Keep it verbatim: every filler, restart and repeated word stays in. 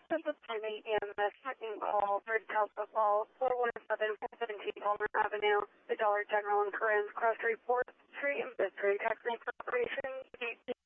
This is Tammy E M S checking call for Delta Falls, four one seven, four seventeen Palmer Avenue, the Dollar General in Corinth, Cross Street, fourth Street, and Fifth Street, taxi operation,